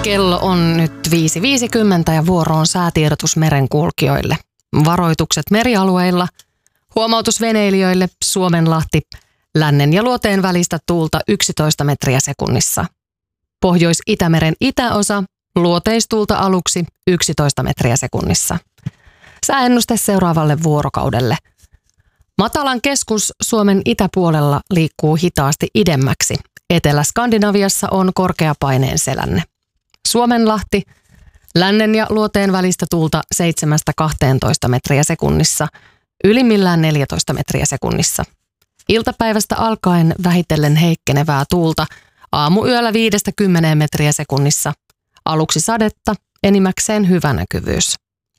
Kello on nyt 5.50 ja vuoro on säätiedotus merenkulkijoille. Varoitukset merialueilla, huomautus veneilijöille Suomenlahti, lännen ja luoteen välistä tuulta 11 metriä sekunnissa. Pohjois-Itämeren itäosa, luoteistuulta aluksi 11 metriä sekunnissa. Sääennuste seuraavalle vuorokaudelle. Matalan keskus Suomen itäpuolella liikkuu hitaasti idemmäksi. Etelä-Skandinaviassa on korkeapaineen selänne. Suomenlahti, lännen ja luoteen välistä tuulta 7-12 metriä sekunnissa, ylimmillään 14 metriä sekunnissa. Iltapäivästä alkaen vähitellen heikkenevää tuulta, aamuyöllä 5-10 metriä sekunnissa, aluksi sadetta, enimmäkseen hyvä näkyvyys.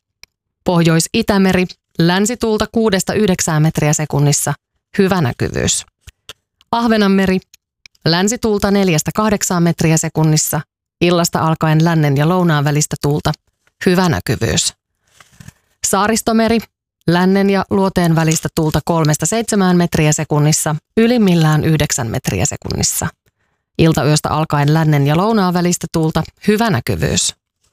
Pohjois-Itämeri, länsituulta 6-9 metriä sekunnissa, hyvä näkyvyys. Ahvenanmeri, länsituulta 4-8 metriä sekunnissa, illasta alkaen lännen ja lounaan välistä tuulta, hyvä näkyvyys. Saaristomeri, lännen ja luoteen välistä tuulta 3-7 metriä sekunnissa, ylimmillään 9 metriä sekunnissa. Iltayöstä alkaen lännen ja lounaan välistä tuulta, hyvä näkyvyys.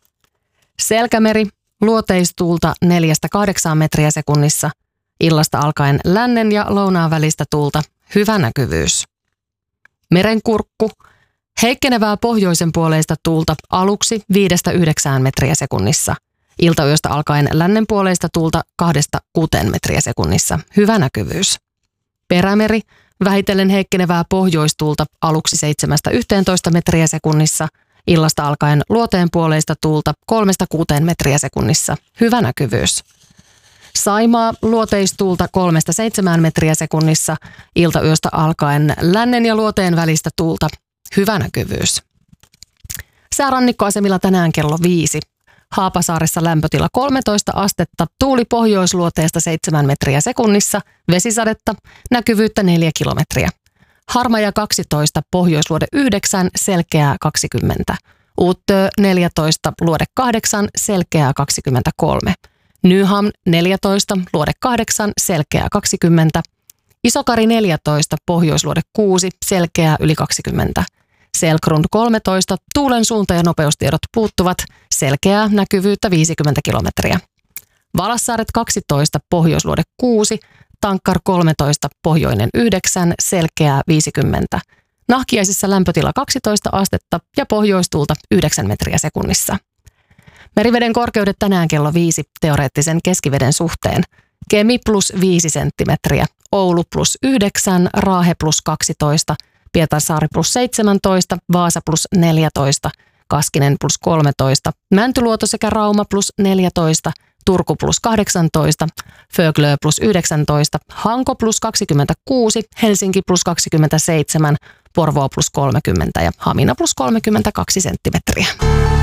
Selkämeri, luoteistuulta 4-8 metriä sekunnissa, illasta alkaen lännen ja lounaan välistä tuulta, hyvä näkyvyys. Merenkurkku, heikkenevää pohjoisen puoleista tuulta aluksi 5-9 metriä sekunnissa. Iltayöstä alkaen lännen puoleista tuulta 2-6 metriä sekunnissa. Hyvä näkyvyys. Perämeri, vähitellen heikkenevää pohjoistuulta aluksi 7-11 metriä sekunnissa. Illasta alkaen luoteen puoleista tuulta 3-6 metriä sekunnissa. Hyvä näkyvyys. Saimaa, luoteistuulta 3-7 metriä sekunnissa. Iltayöstä alkaen lännen ja luoteen välistä tuulta. Hyvä näkyvyys. Säärannikkoasemilla tänään kello 5. Haapasaaressa lämpötila 13 astetta, tuuli pohjoisluoteesta 7 metriä sekunnissa, vesisadetta, näkyvyyttä 4 kilometriä. Harmaja 12, pohjoisluode 9, selkeää 20. Uuttöö 14, luode 8, selkeää 23. Nyhamn 14, luode 8, selkeää 20. Isokari 14, pohjoisluode 6, selkeää yli 20. Selkrund 13, tuulen suunta ja nopeustiedot puuttuvat, selkeää näkyvyyttä 50 kilometriä. Valassaaret 12, pohjoisluode 6, Tankkar 13, pohjoinen 9, selkeää 50. Nahkiaisissa lämpötila 12 astetta ja pohjoistuulta 9 metriä sekunnissa. Meriveden korkeudet tänään kello 5 teoreettisen keskiveden suhteen. Kemi plus 5 senttimetriä, Oulu plus 9, Raahe plus 12, Pietarsaari plus 17, Vaasa plus 14, Kaskinen plus 13, Mäntyluoto sekä Rauma plus 14, Turku plus 18, Föglö plus 19, Hanko plus 26, Helsinki plus 27, Porvoo plus 30 ja Hamina plus 32 senttimetriä.